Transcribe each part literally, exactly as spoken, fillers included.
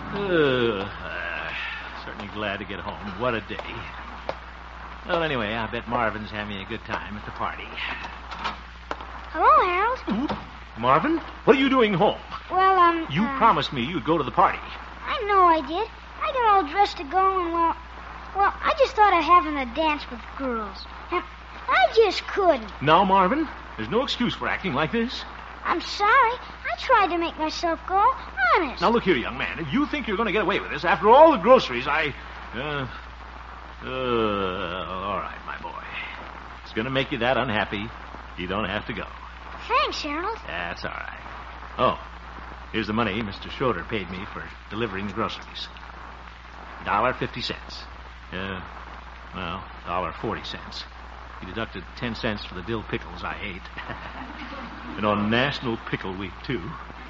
Uh, uh, certainly glad to get home. What a day. Well, anyway, I bet Marvin's having a good time at the party. Hello, Harold. Ooh, Marvin, what are you doing home? Well, um... You uh, promised me you'd go to the party. I know I did. I got all dressed to go, and, well... Well, I just thought of having a dance with girls. And I just couldn't. Now, Marvin, there's no excuse for acting like this. I'm sorry. I tried to make myself go. Honest. Now, look here, young man. If you think you're going to get away with this, after all the groceries, I... Uh, uh, all right, my boy. It's going to make you that unhappy. You don't have to go. Thanks, Harold. That's all right. Oh, here's the money Mister Schroeder paid me for delivering the groceries. Dollar fifty cents. Uh, well, dollar forty cents. He deducted ten cents for the dill pickles I ate. And on National Pickle Week, too.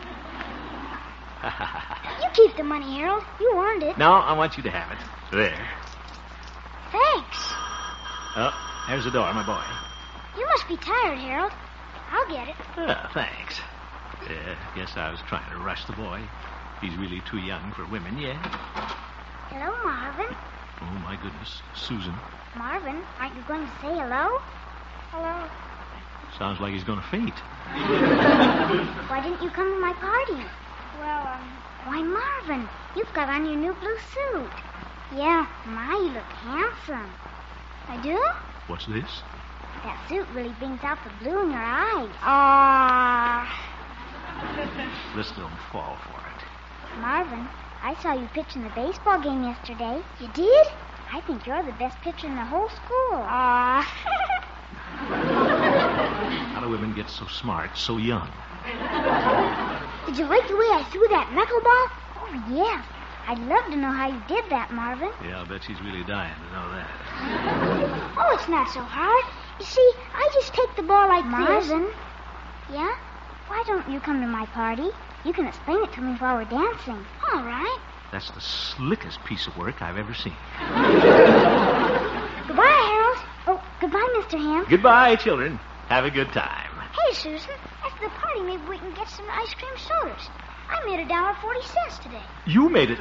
You keep the money, Harold. You earned it. Now, I want you to have it. There. Thanks. Oh, there's the door, my boy. You must be tired, Harold. I'll get it. Oh, thanks. Yeah, guess I was trying to rush the boy. He's really too young for women yet. Hello, Marvin. Oh, my goodness. Susan. Marvin, aren't you going to say hello? Hello. Sounds like he's going to faint. Why didn't you come to my party? Well, um... Why, Marvin, you've got on your new blue suit. Yeah, my, you look handsome. I do? What's this? That suit really brings out the blue in your eyes. Ah. Let's don't fall for it. Marvin, I saw you pitch in the baseball game yesterday. You did? I think you're the best pitcher in the whole school. Ah. How do women get so smart so young? Did you like the way I threw that knuckleball? Oh, yes. I'd love to know how you did that, Marvin. Yeah, I'll bet she's really dying to know that. Oh, it's not so hard. You see, I just take the ball like Marvin. This. Yeah? Why don't you come to my party? You can explain it to me while we're dancing. All right. That's the slickest piece of work I've ever seen. Goodbye, Harold. Oh, goodbye, Mister Ham. Goodbye, children. Have a good time. Hey, Susan, after the party, maybe we can get some ice cream sodas. I made a dollar forty cents today. You made it.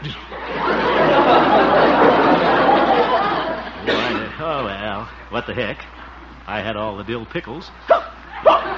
Oh, well, what the heck? I had all the dill pickles.